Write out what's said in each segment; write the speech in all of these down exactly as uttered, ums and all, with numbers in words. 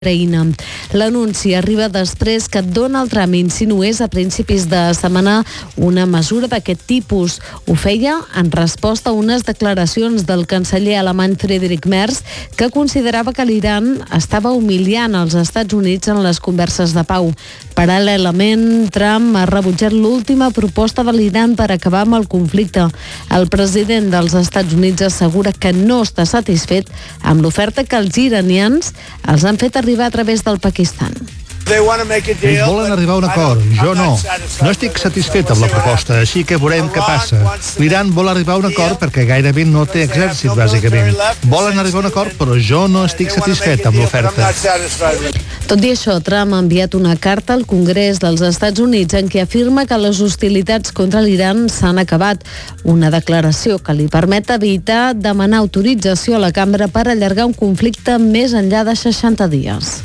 Ucraïna. L'anunci arriba després que Donald Trump insinués a principis de setmana una mesura d'aquest tipus. Ho feia en resposta a unes declaracions del canceller alemany Friedrich Merz, que considerava que l'Iran estava humiliant els Estats Units en les converses de pau. Paral·lelament, Trump ha rebutjat l'última proposta de l'Iran per acabar amb el conflicte. El president dels Estats Units assegura que no està satisfet amb l'oferta que els iranians els han fet arribar a través del Pakistan. Ells volen arribar a un acord, jo no. No estic satisfet amb la proposta, així que veurem què passa. L'Iran vol arribar a un acord perquè gairebé no té exèrcit, bàsicament. Volen arribar a un acord, però jo no estic satisfet amb l'oferta. Tot i això, Trump ha enviat una carta al Congrés dels Estats Units en què afirma que les hostilitats contra l'Iran s'han acabat. Una declaració que li permet evitar demanar autorització a la cambra per allargar un conflicte més enllà de seixanta dies.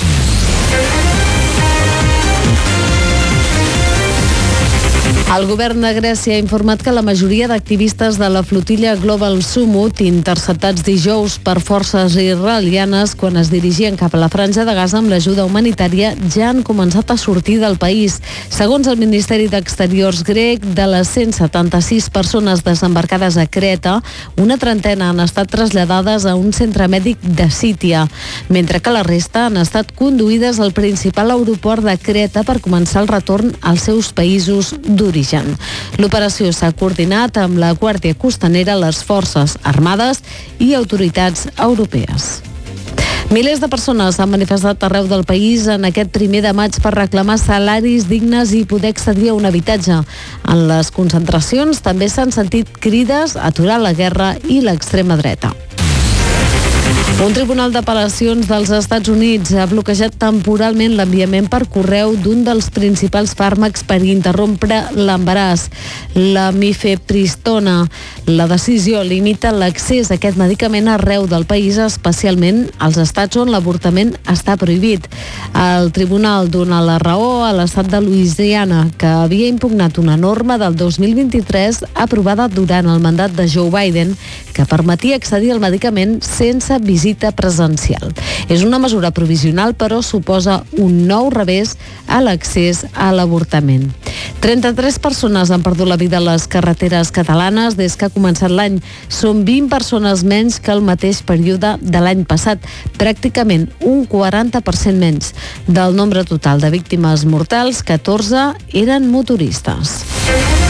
El govern de Grècia ha informat que la majoria d'activistes de la flotilla Global Sumut, interceptats dijous per forces israelianes quan es dirigien cap a la Franja de Gaza amb l'ajuda humanitària, ja han començat a sortir del país. Segons el Ministeri d'Exteriors grec, de les cent setanta-sis persones desembarcades a Creta, una trentena han estat traslladades a un centre mèdic de Sítia, mentre que la resta han estat conduïdes al principal aeroport de Creta per començar el retorn als seus països d'origen. L'operació s'ha coordinat amb la Guàrdia Costanera, les Forces Armades i autoritats europees. Milers de persones s'han manifestat arreu del país en aquest primer de maig per reclamar salaris dignes i poder accedir a un habitatge. En les concentracions també s'han sentit crides a aturar la guerra i l'extrema dreta. Un tribunal d'apel·lacions dels Estats Units ha bloquejat temporalment l'enviament per correu d'un dels principals fàrmacs per interrompre l'embaràs, la mifepristona. La decisió limita l'accés a aquest medicament arreu del país, especialment als estats on l'avortament està prohibit. El tribunal dona la raó a l'estat de Louisiana, que havia impugnat una norma del dos mil vint-i-tres aprovada durant el mandat de Joe Biden, que permetia accedir al medicament sense visita presencial. És una mesura provisional, però suposa un nou revés a l'accés a l'avortament. trenta-tres persones han perdut la vida a les carreteres catalanes des que ha començat l'any. Són vint persones menys que el mateix període de l'any passat, pràcticament un quaranta per cent menys. Del nombre total de víctimes mortals, catorze eren motoristes.